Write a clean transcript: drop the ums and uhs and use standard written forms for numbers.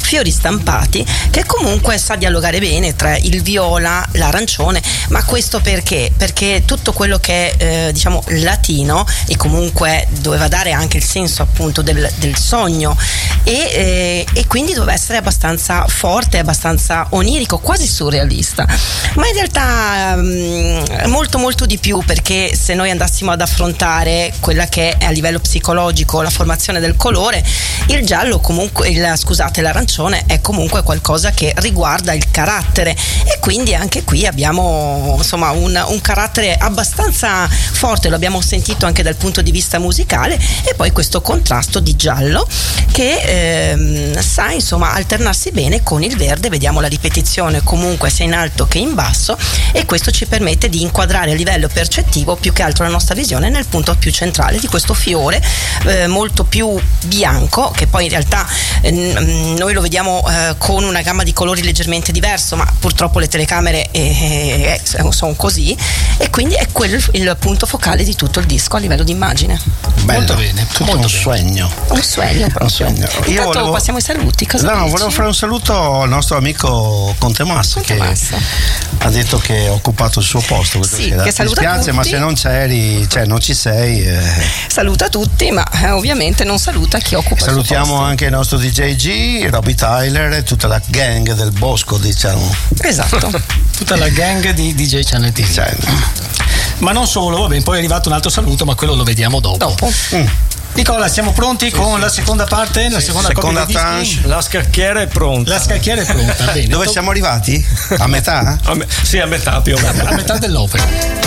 fiori stampati, che comunque sa dialogare bene tra il viola, l'arancione. Ma questo perché? Perché tutto quello che è diciamo latino, e comunque doveva dare anche il senso appunto del sogno, e quindi doveva essere abbastanza forte, abbastanza onirico, quasi surrealista, ma in realtà molto molto di più, perché se noi andassimo ad affrontare quella che è a livello psicologico la formazione del colore, il giallo comunque, l'arancione è comunque qualcosa che riguarda il carattere, e quindi anche qui abbiamo insomma un carattere abbastanza forte, lo abbiamo sentito anche dal punto di vista musicale, e poi questo contrasto di giallo che sa insomma alternarsi bene con il verde. Vediamo la ripetizione comunque sia in alto che in basso, e questo ci permette di inquadrare a livello percettivo più che altro la nostra visione nel punto più centrale di questo fiore molto più bianco, che poi in realtà noi lo vediamo con una gamma di colori leggermente diverso, ma purtroppo le telecamere sono così, e quindi è quello il punto focale di tutto il disco a livello di immagine. Bello, molto bene, tutto molto un bene. sogno. Un sogno proprio. Intanto passiamo ai saluti. Volevo fare un saluto al nostro amico Conte Massa, che ha detto che ha occupato il suo posto questa sera. Che saluta mi spiace, tutti. ma se non c'eri, cioè non ci sei. Saluta tutti, ma ovviamente non saluta chi occupa il suo Salutiamo posto. anche il nostro DJ G, Robbie Tyler e tutta la gang del bosco, diciamo. Esatto. Tutta la gang di DJ Channel TV. Cioè, Ma non solo, va bene, poi è arrivato un altro saluto, ma quello lo vediamo dopo. Nicola, siamo pronti con la seconda parte? La seconda seconda coppia di dischi? tranche. La scacchiera è pronta. La scacchiera è pronta, bene. Dove siamo arrivati? A metà? Sì, a metà più o meno. A metà dell'opera.